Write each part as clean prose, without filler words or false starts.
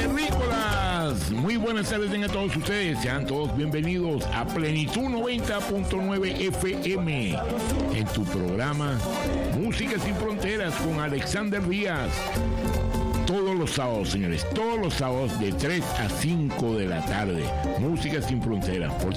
Terrícolas, muy buenas tardes a todos ustedes, sean todos bienvenidos a Plenitud 90.9 FM en tu programa Música Sin Fronteras con Alexander Díaz. Todos los sábados, señores, todos los sábados de 3 a 5 de la tarde, Música Sin Fronteras por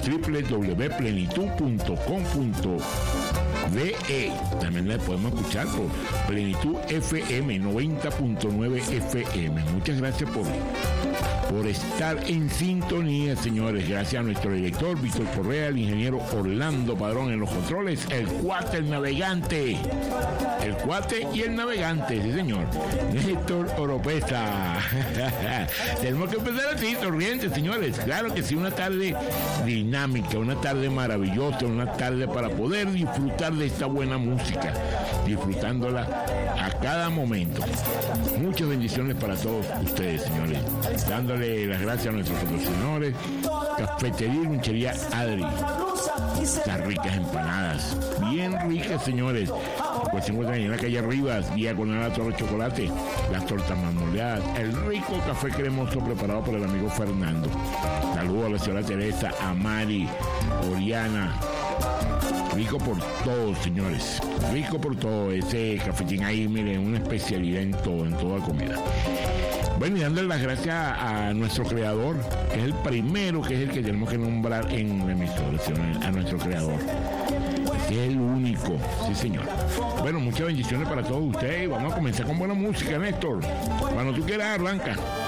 www.plenitud.com.ve. También la podemos escuchar por Plenitud FM 90.9 FM. Muchas gracias por estar en sintonía, señores. Gracias a nuestro director Víctor Correa, al ingeniero Orlando Padrón en los controles, el cuate, el navegante. El cuate y el navegante, sí señor. Néstor Oropesa. Tenemos que empezar así, sonrientes, señores. Claro que sí, una tarde dinámica, una tarde maravillosa, una tarde para poder disfrutar de esta buena música, disfrutándola a cada momento. Muchas bendiciones para todos ustedes, señores. Dándole las gracias a nuestros patrocinadores, Cafetería y Lunchería Adri. Estas ricas empanadas, bien ricas, señores. Pues se encuentran en la calle Rivas, diagonal a Torre Chocolate, las tortas marmoleadas, el rico café cremoso preparado por el amigo Fernando. Saludos a la señora Teresa, a Mari, Oriana. Rico por todo, señores. Rico por todo. Ese cafetín ahí, miren, una especialidad en todo, en toda comida. Bueno, y dándole las gracias a nuestro creador, que es el primero, que es el que tenemos que nombrar en la emisora, a nuestro creador. Que es el único, sí señor. Bueno, muchas bendiciones para todos ustedes. Vamos a comenzar con buena música, Néstor. Cuando tú quieras, arranca.